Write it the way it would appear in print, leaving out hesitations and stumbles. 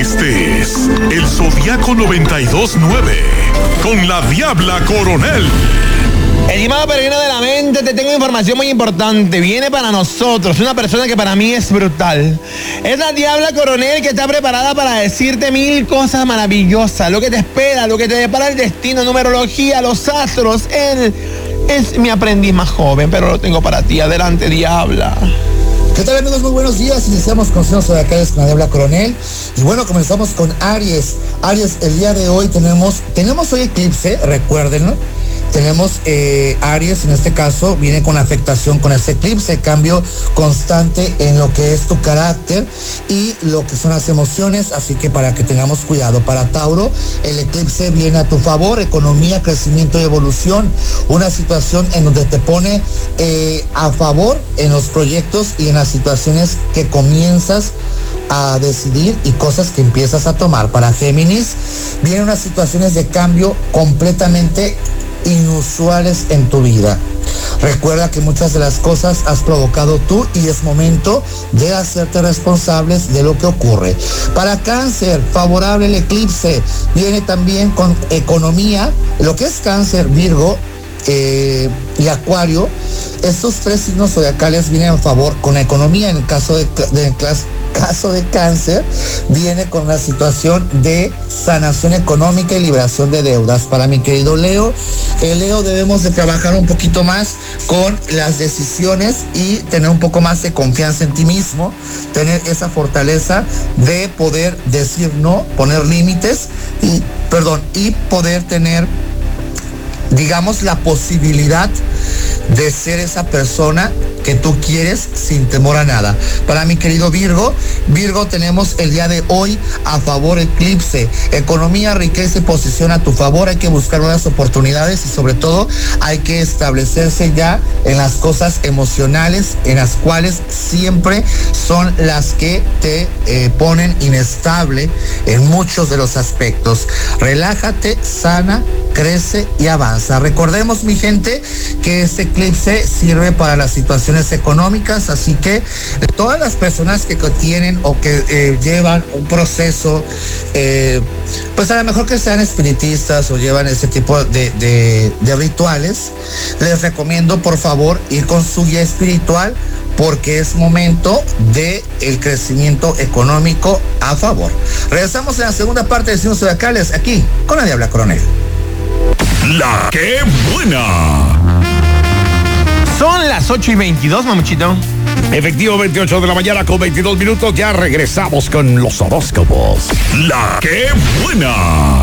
Este es el Zodiaco 92.9 con la Diabla Coronel. Estimado peregrino de la mente, te tengo información muy importante. Viene para nosotros una persona que para mí es brutal. Es la Diabla Coronel, que está preparada para decirte 1000 cosas maravillosas. Lo que te espera, lo que te depara el destino, numerología, los astros. Él es mi aprendiz más joven, pero lo tengo para ti. Adelante, Diabla. ¿Qué tal, amigos? Muy buenos días. Iniciamos con Signos Zodiacales con la Diabla Coronel. Y bueno, comenzamos con Aries. Aries, el día de hoy tenemos hoy eclipse, recuérdenlo. Tenemos Aries, en este caso, viene con afectación con ese eclipse, cambio constante en lo que es tu carácter y lo que son las emociones, así que para que tengamos cuidado. Para Tauro, el eclipse viene a tu favor, economía, crecimiento y evolución, una situación en donde te pone a favor en los proyectos y en las situaciones que comienzas a decidir y cosas que empiezas a tomar. Para Géminis, vienen unas situaciones de cambio completamente inusuales en tu vida. Recuerda que muchas de las cosas has provocado tú y es momento de hacerte responsables de lo que ocurre. Para Cáncer, favorable el eclipse, viene también con economía, lo que es Cáncer, Virgo y Acuario. Estos tres signos zodiacales vienen a favor con la economía. En el caso de Cáncer, viene con la situación de sanación económica y liberación de deudas. Para mi querido Leo, Leo, debemos de trabajar un poquito más con las decisiones y tener un poco más de confianza en ti mismo, tener esa fortaleza de poder decir no, poner límites y poder tener, digamos, la posibilidad de ser esa persona que tú quieres sin temor a nada. Para mi querido Virgo, tenemos el día de hoy a favor eclipse, economía, riqueza y posición a tu favor. Hay que buscar nuevas oportunidades y sobre todo hay que establecerse ya en las cosas emocionales, en las cuales siempre son las que te ponen inestable en muchos de los aspectos. Relájate, sana, crece y avanza. Recordemos, mi gente, que este eclipse sirve para las situaciones económicas, así que todas las personas que tienen o que llevan un proceso, pues a lo mejor que sean espiritistas o llevan ese tipo de rituales, les recomiendo por favor ir con su guía espiritual, porque es momento de el crecimiento económico a favor. Regresamos en la segunda parte de Signos Zodiacales aquí con la Diabla Coronel. La que buena. Son las 8:22, mamuchito. Efectivo, 28 de la mañana con 22 minutos. Ya regresamos con los horóscopos. La que buena.